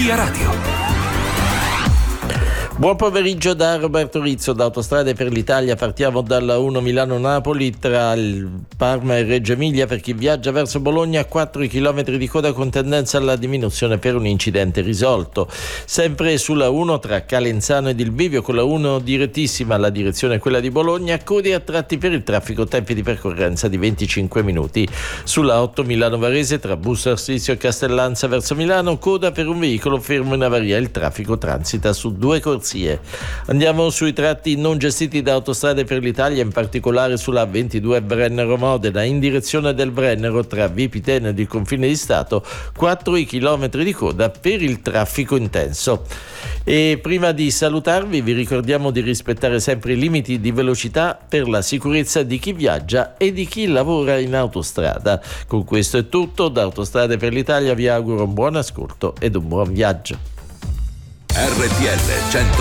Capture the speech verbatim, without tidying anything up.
Via Radio. Buon pomeriggio da Roberto Rizzo, da Autostrade per l'Italia. Partiamo dalla uno Milano-Napoli tra il Parma e Reggio Emilia. Per chi viaggia verso Bologna, quattro chilometri di coda con tendenza alla diminuzione per un incidente risolto. Sempre sulla uno tra Calenzano ed Il Bivio, con la uno direttissima, la direzione è quella di Bologna, code a tratti per il traffico, tempi di percorrenza di venticinque minuti. Sulla otto Milano-Varese tra Busto Arsizio e Castellanza verso Milano, coda per un veicolo fermo in avaria, il traffico transita su due corsie. Andiamo sui tratti non gestiti da Autostrade per l'Italia, in particolare sulla ventidue Brennero-Modena in direzione del Brennero tra Vipiteno ed il confine di Stato, quattro chilometri di coda per il traffico intenso. E prima di salutarvi vi ricordiamo di rispettare sempre i limiti di velocità per la sicurezza di chi viaggia e di chi lavora in autostrada. Con questo è tutto, da Autostrade per l'Italia vi auguro un buon ascolto ed un buon viaggio. R T L cento